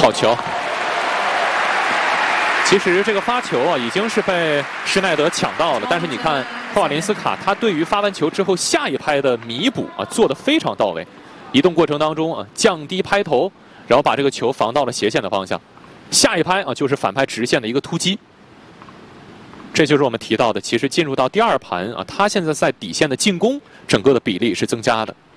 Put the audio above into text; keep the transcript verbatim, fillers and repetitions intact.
好球！其实这个发球啊，已经是被施耐德抢到了，但是你看科瓦林斯卡，他对于发完球之后下一拍的弥补啊，做得非常到位。移动过程当中啊，降低拍头，然后把这个球防到了斜线的方向。下一拍啊，就是反拍直线的一个突击。这就是我们提到的，其实进入到第二盘啊，他现在在底线的进攻，整个的比例是增加的。